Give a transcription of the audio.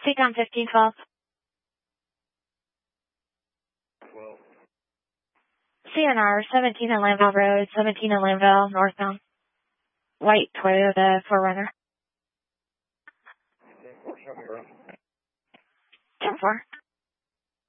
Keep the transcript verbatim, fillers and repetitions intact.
Take on fifteen twelve. twelve. C N R, seventeen in Lanville Road, seventeen in Lanville, northbound. White Toyota four runner. Show me around. ten four.